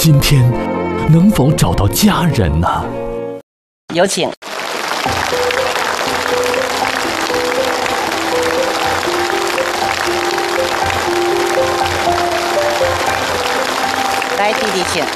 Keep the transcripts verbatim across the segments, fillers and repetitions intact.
今天能否找到家人呢？ 有请。来，弟弟请。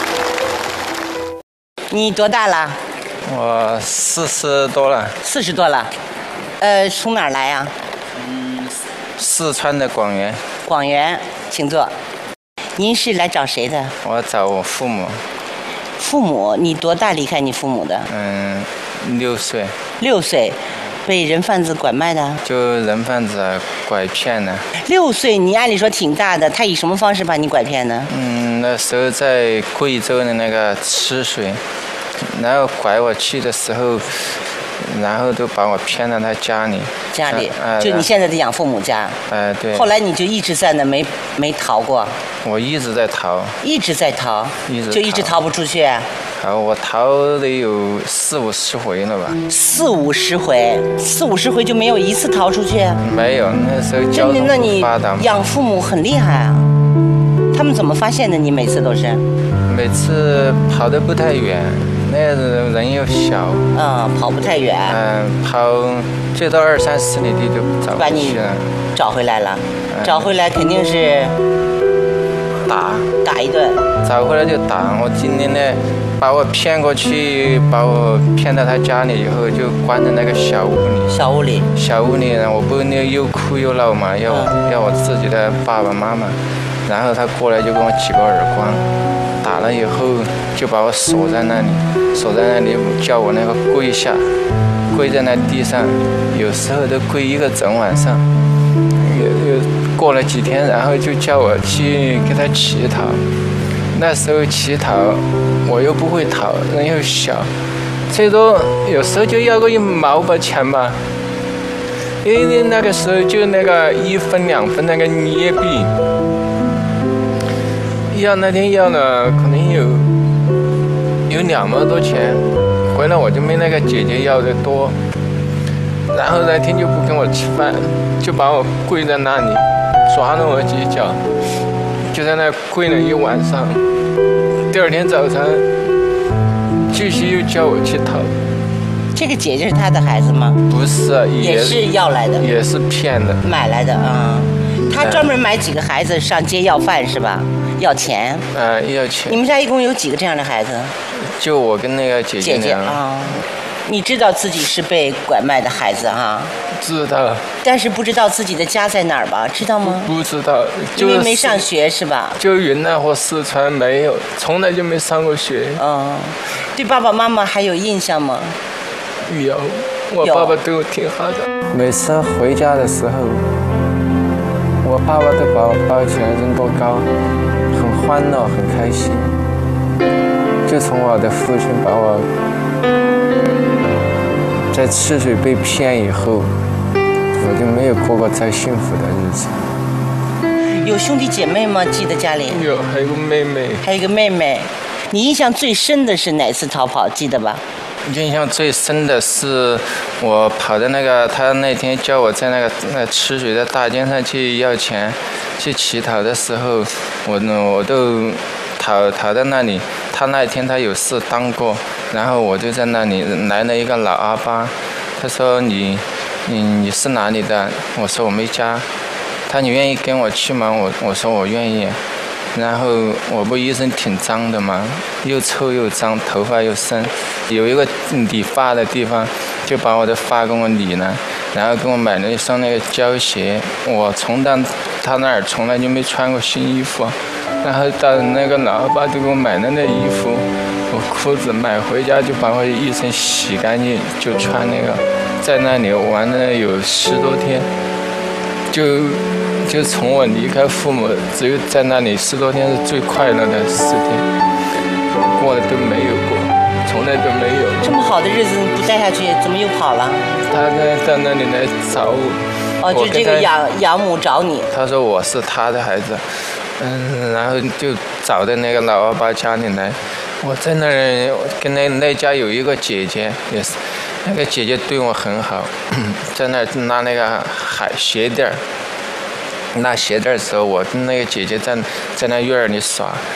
你多大了？ 我四十多了。 四十多了。呃，从哪儿来呀、啊？ 嗯，四川的广元。 广元，请坐。您是来找谁的？ 我找我父母。 父母，你多大离开你父母的？ 嗯，六岁。 六岁，被人贩子拐卖的？ 就人贩子拐骗的。 六岁，你按理说挺大的，他以什么方式把你拐骗呢？ 嗯，那时候在贵州的那个赤水，然后拐我去的时候，然后都把我骗到他家里。 家里， 呃、 就你现在的养父母家。 哎、呃，对。 后来你就一直在那没没逃过。 我一直在逃。 一直在逃。 一直逃。 就一直逃不出去。 逃，我逃得有四五十回了吧？ 四五十回，四五十回就没有一次逃出去？ 没有，那时候交通不发达。 那你养父母很厉害啊，他们怎么发现的？你每次都是？ 每次跑得不太远，那人又小。 嗯，跑不太远。 嗯，跑最多二三十里地就找回去了。 找回来了，嗯、找回来肯定是打打一顿。 找回来就打。我今天呢，把我骗过去，把我骗到他家里以后，就关在那个小屋里。 小屋里。 小屋里呢，我不那又哭又闹嘛，要、嗯、要我自己的爸爸妈妈。然后他过来就给我几个耳光，打了以后就把我锁在那里，锁在那里叫我那个跪下，跪在那地上，有时候都跪一个整晚上。又又过了几天，然后就叫我去给他乞讨。那时候乞讨，我又不会讨，人又小，最多有时候就要个一毛八钱吧。因为那个时候就那个一分两分那个捏币，要那天要了可能有有两毛多钱，回来我就没那个姐姐要的多。然后那天就不跟我吃饭，就把我跪在那里，抓了我几脚，就在那跪了一晚上。第二天早上，继续又叫我去讨。 这个姐姐是他的孩子吗？ 不是，也, 也是要来的， 也是骗的， 买来的啊、嗯。他专门买几个孩子上街要饭是吧？要钱。 呃，要钱。 你们家一共有几个这样的孩子？ 就我跟那个姐姐。 姐姐啊。你知道自己是被拐卖的孩子哈？ 知道。 但是不知道自己的家在哪儿吧？知道吗？ 不知道， 因为没上学是吧？ 就云南或四川没有，从来就没上过学。 嗯，对爸爸妈妈还有印象吗？ 有，我爸爸对我挺好的。每次回家的时候，我爸爸都把我抱起来扔多高，很欢乐，很开心。就从我的父亲把我在赤水被骗以后，我就没有过过再幸福的日子。 有兄弟姐妹吗？记得家里？ 有，还有个妹妹。 还有个妹妹。你印象最深的是哪次逃跑？记得吧？ 印象最深的是我跑的那个，他那天叫我在那个那赤水的大街上去要钱，去乞讨的时候，我我都讨讨到那里。他那一天他有事当过，然后我就在那里来了一个老阿伯，他说你你你是哪里的？我说我没家。他你愿意跟我去吗？我我说我愿意。然后我不一身挺脏的嘛，又臭又脏，头发又深，有一个理发的地方，就把我的发给我理了，然后给我买了一双那个胶鞋。我从到他那儿从来就没穿过新衣服，然后到那个老爸就给我买了那衣服，我裤子买回家就把我一身洗干净，就穿那个，在那里玩了有十多天，就。就从我离开父母，只有在那里十多天是最快乐的十天，过的都没有过，从来都没有。 这么好的日子你不带下去，怎么又跑了？ 他在在那里来找我。 哦，就这个养养母找你。 他说我是他的孩子，嗯，然后就找到那个老阿伯家里来。我在那儿跟那那家有一个姐姐，也是那个姐姐对我很好，在那儿拿那个海鞋垫儿。拿鞋带的时候，我跟那个姐姐在在那院儿里耍，